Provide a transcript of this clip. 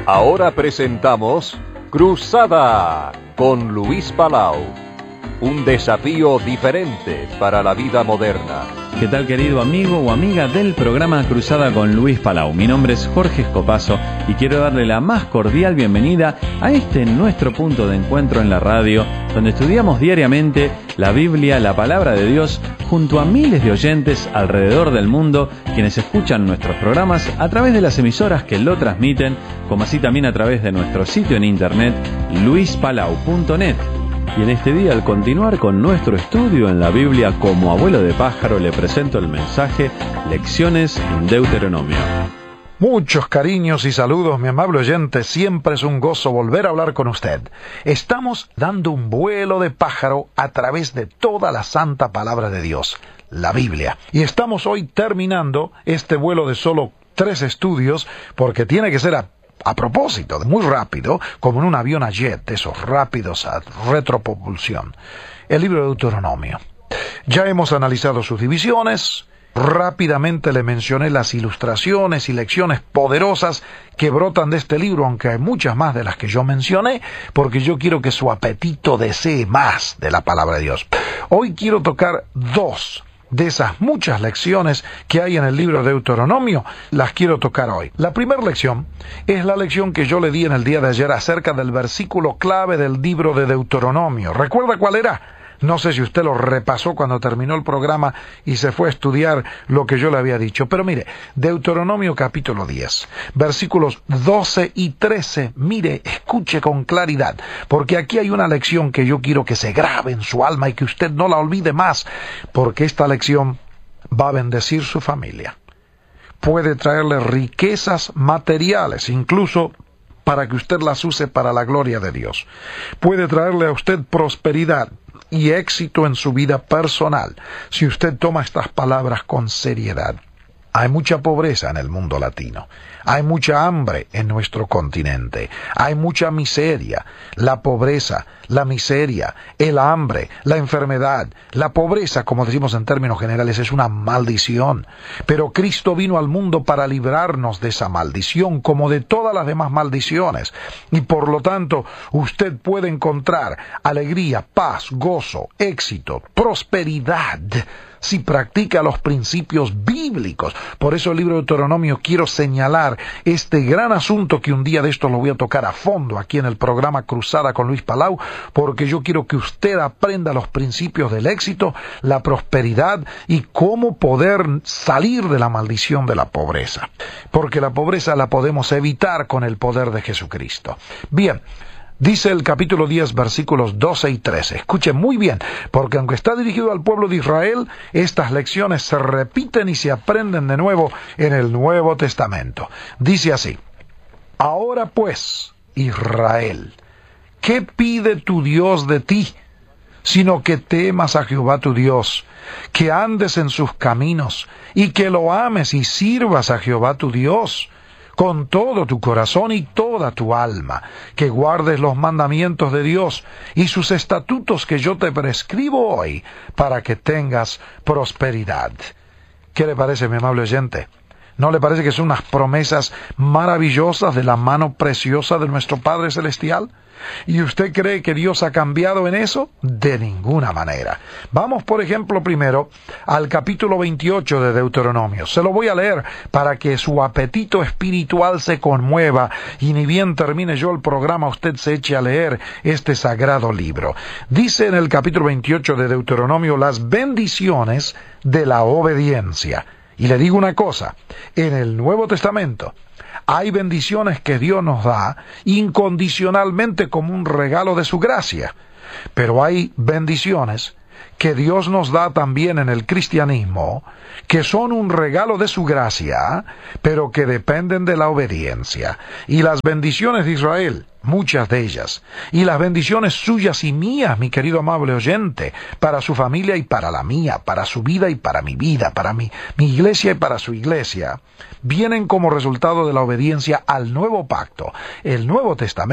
Ahora presentamos Cruzada con Luis Palau. Un desafío diferente para la vida moderna. ¿Qué tal, querido amigo o amiga del programa Cruzada con Luis Palau? Mi nombre es Jorge Escopazo y quiero darle la más cordial bienvenida a nuestro punto de encuentro en la radio, donde estudiamos diariamente la Biblia, la palabra de Dios, junto a miles de oyentes alrededor del mundo, quienes escuchan nuestros programas a través de las emisoras que lo transmiten, como así también a través de nuestro sitio en internet, luispalau.net. Y en este día, al continuar con nuestro estudio en la Biblia como abuelo de pájaro, le presento el mensaje Lecciones en Deuteronomio. Muchos cariños y saludos, mi amable oyente. Siempre es un gozo volver a hablar con usted. Estamos dando un vuelo de pájaro a través de toda la santa palabra de Dios, la Biblia. Y estamos hoy terminando este vuelo de solo 3 estudios, porque tiene que ser a propósito, muy rápido, como en un avión a jet, esos rápidos a retropropulsión. El libro de Deuteronomio. Ya hemos analizado sus divisiones. Rápidamente le mencioné las ilustraciones y lecciones poderosas que brotan de este libro, aunque hay muchas más de las que yo mencioné, porque yo quiero que su apetito desee más de la palabra de Dios. Hoy quiero tocar 2 de esas muchas lecciones que hay en el libro de Deuteronomio. Las quiero tocar hoy. La primera lección es la lección que yo le di en el día de ayer acerca del versículo clave del libro de Deuteronomio. ¿Recuerda cuál era? No sé si usted lo repasó cuando terminó el programa y se fue a estudiar lo que yo le había dicho. Pero mire, Deuteronomio capítulo 10, versículos 12 y 13. Mire, escuche con claridad, porque aquí hay una lección que yo quiero que se grabe en su alma y que usted no la olvide más, porque esta lección va a bendecir su familia. Puede traerle riquezas materiales, incluso para que usted las use para la gloria de Dios. Puede traerle a usted prosperidad y éxito en su vida personal, si usted toma estas palabras con seriedad. Hay mucha pobreza en el mundo latino. Hay mucha hambre en nuestro continente. Hay mucha miseria. La pobreza, la miseria, el hambre, la enfermedad, la pobreza, como decimos en términos generales, es una maldición. Pero Cristo vino al mundo para librarnos de esa maldición, como de todas las demás maldiciones. Y por lo tanto, usted puede encontrar alegría, paz, gozo, éxito, prosperidad, si practica los principios bíblicos. Por eso el libro de Deuteronomio quiero señalar este gran asunto que un día de estos lo voy a tocar a fondo aquí en el programa Cruzada con Luis Palau, porque yo quiero que usted aprenda los principios del éxito, la prosperidad y cómo poder salir de la maldición de la pobreza. Porque la pobreza la podemos evitar con el poder de Jesucristo. Bien. Dice el capítulo 10, versículos 12 y 13. Escuchen muy bien, porque aunque está dirigido al pueblo de Israel, estas lecciones se repiten y se aprenden de nuevo en el Nuevo Testamento. Dice así: Ahora pues, Israel, ¿qué pide tu Dios de ti? Sino que temas a Jehová tu Dios, que andes en sus caminos, y que lo ames y sirvas a Jehová tu Dios con todo tu corazón y toda tu alma, que guardes los mandamientos de Dios y sus estatutos que yo te prescribo hoy, para que tengas prosperidad. ¿Qué le parece, mi amable oyente? ¿No le parece que son unas promesas maravillosas de la mano preciosa de nuestro Padre Celestial? ¿Y usted cree que Dios ha cambiado en eso? De ninguna manera. Vamos, por ejemplo, primero al capítulo 28 de Deuteronomio. Se lo voy a leer para que su apetito espiritual se conmueva y ni bien termine yo el programa, usted se eche a leer este sagrado libro. Dice en el capítulo 28 de Deuteronomio las bendiciones de la obediencia. Y le digo una cosa, en el Nuevo Testamento hay bendiciones que Dios nos da incondicionalmente como un regalo de su gracia, pero hay bendiciones que Dios nos da también en el cristianismo, que son un regalo de su gracia, pero que dependen de la obediencia. Y las bendiciones de Israel, muchas de ellas, y las bendiciones suyas y mías, mi querido amable oyente, para su familia y para la mía, para su vida y para mi vida, para mi iglesia y para su iglesia, vienen como resultado de la obediencia al nuevo pacto, el Nuevo Testamento.